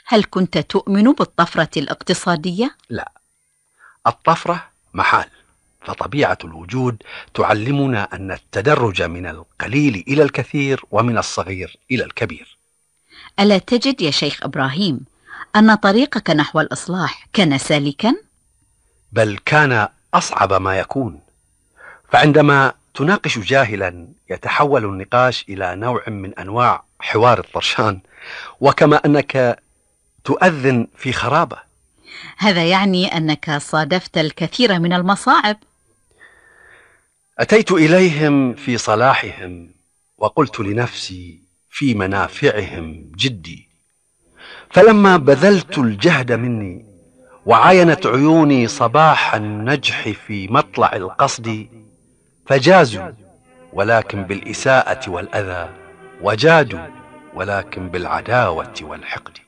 هل كنت تؤمن بالطفرة الاقتصادية؟ لا، الطفرة محال، فطبيعة الوجود تعلمنا أن التدرج من القليل إلى الكثير ومن الصغير إلى الكبير. ألا تجد يا شيخ إبراهيم أن طريقك نحو الإصلاح كان سالكا؟ بل كان أصعب ما يكون، فعندما تناقش جاهلا يتحول النقاش إلى نوع من أنواع حوار الطرشان، وكما أنك تؤذن في خرابة. هذا يعني أنك صادفت الكثير من المصاعب. أتيت إليهم في صلاحهم، وقلت لنفسي في منافعهم جدي، فلما بذلت الجهد مني وعاينت عيوني صباح النجح في مطلع القصد، فجازوا ولكن بالإساءة والأذى، وجادوا ولكن بالعداوة والحقد.